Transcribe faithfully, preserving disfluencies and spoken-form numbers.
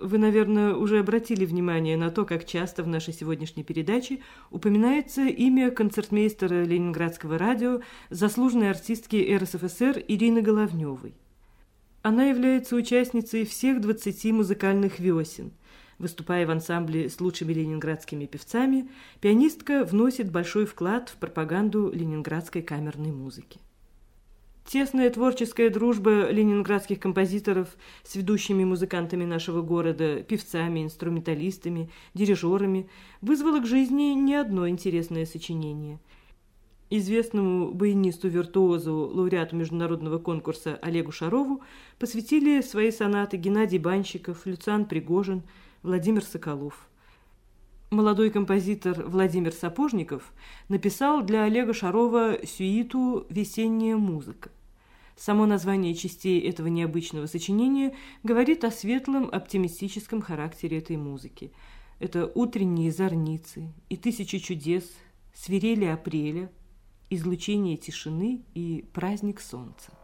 Вы, наверное, уже обратили внимание на то, как часто в нашей сегодняшней передаче упоминается имя концертмейстера Ленинградского радио, заслуженной артистки эр эс эф эс эр Ирины Головневой. Она является участницей всех двадцати музыкальных весен. Выступая в ансамбле с лучшими ленинградскими певцами, пианистка вносит большой вклад в пропаганду ленинградской камерной музыки. Тесная творческая дружба ленинградских композиторов с ведущими музыкантами нашего города, певцами, инструменталистами, дирижерами вызвала к жизни не одно интересное сочинение. Известному баянисту-виртуозу, лауреату международного конкурса Олегу Шарову посвятили свои сонаты Геннадий Банщиков, Люциан Пригожин, Владимир Соколов. Молодой композитор Владимир Сапожников написал для Олега Шарова сюиту «Весенняя музыка». Само название частей этого необычного сочинения говорит о светлом, оптимистическом характере этой музыки. Это утренние зорницы и тысячи чудес, свирели апреля, излучение тишины и праздник солнца.